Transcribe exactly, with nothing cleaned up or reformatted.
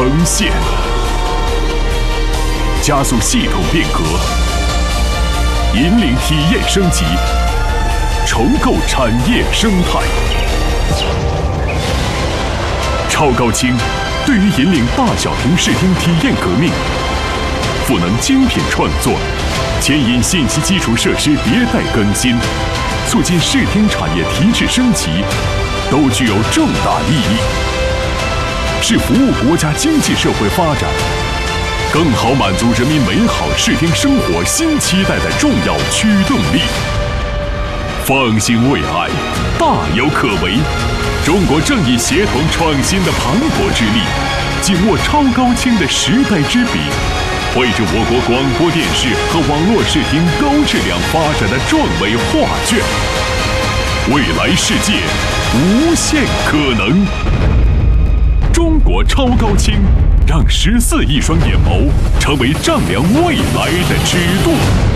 呈现，加速系统变革，引领体验升级，重构产业生态。超高清对于引领大小屏视听体验革命，赋能精品创作，牵引信息基础设施迭代更新，促进视听产业提质升级，都具有重大意义，是服务国家经济社会发展，更好满足人民美好视听生活新期待的重要驱动力。放心未来，大有可为。中国正以协同创新的磅礴之力，紧握超高清的时代之笔，绘制我国广播电视和网络视听高质量发展的壮美画卷。未来世界无限可能，中国超高清让十四亿双眼眸成为丈量未来的尺度。